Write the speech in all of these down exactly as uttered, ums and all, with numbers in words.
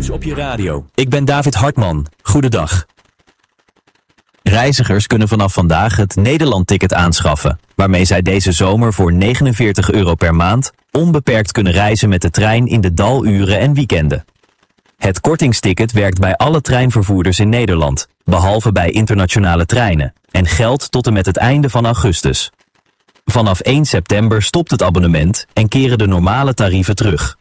Nieuws op je radio. Ik ben David Hartman. Goedendag. Reizigers kunnen vanaf vandaag het Nederland-ticket aanschaffen, waarmee zij deze zomer voor negenenveertig euro per maand onbeperkt kunnen reizen met de trein in de daluren en weekenden. Het kortingsticket werkt bij alle treinvervoerders in Nederland, behalve bij internationale treinen, en geldt tot en met het einde van augustus. Vanaf één september stopt het abonnement en keren de normale tarieven terug.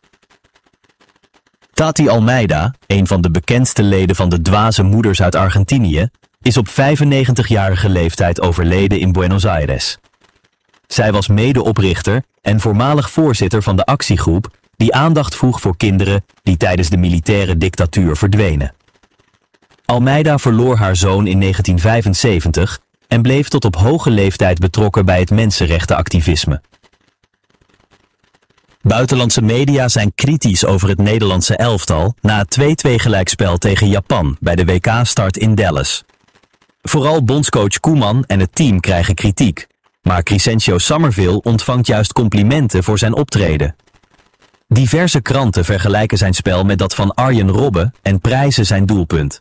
Tati Almeida, een van de bekendste leden van de Dwaze Moeders uit Argentinië, is op vijfennegentigjarige leeftijd overleden in Buenos Aires. Zij was medeoprichter en voormalig voorzitter van de actiegroep die aandacht vroeg voor kinderen die tijdens de militaire dictatuur verdwenen. Almeida verloor haar zoon in negentien vijfenzeventig en bleef tot op hoge leeftijd betrokken bij het mensenrechtenactivisme. Buitenlandse media zijn kritisch over het Nederlandse elftal na het twee-twee gelijkspel tegen Japan bij de W K-start in Dallas. Vooral bondscoach Koeman en het team krijgen kritiek, maar Crescencio Summerville ontvangt juist complimenten voor zijn optreden. Diverse kranten vergelijken zijn spel met dat van Arjen Robben en prijzen zijn doelpunt.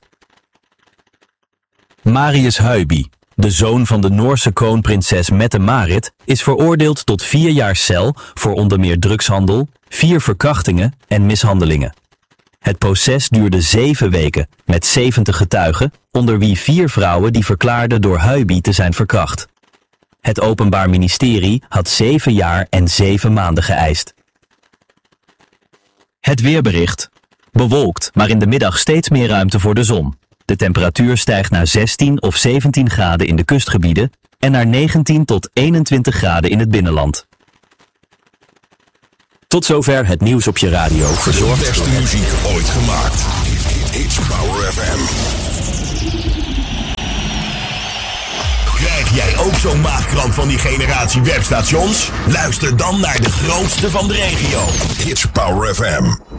Marius Huiby, de zoon van de Noorse kroonprinses Mette-Marit, is veroordeeld tot vier jaar cel voor onder meer drugshandel, vier verkrachtingen en mishandelingen. Het proces duurde zeven weken met zeventig getuigen, onder wie vier vrouwen die verklaarden door Huiby te zijn verkracht. Het Openbaar Ministerie had zeven jaar en zeven maanden geëist. Het weerbericht. Bewolkt, maar in de middag steeds meer ruimte voor de zon. De temperatuur stijgt naar zestien of zeventien graden in de kustgebieden en naar negentien tot eenentwintig graden in het binnenland. Tot zover het nieuws op je radio. Verzorgd de beste muziek ooit gemaakt. It's Power F M. Krijg jij ook zo'n maagkramp van die generatie webstations? Luister dan naar de grootste van de regio. It's Power F M.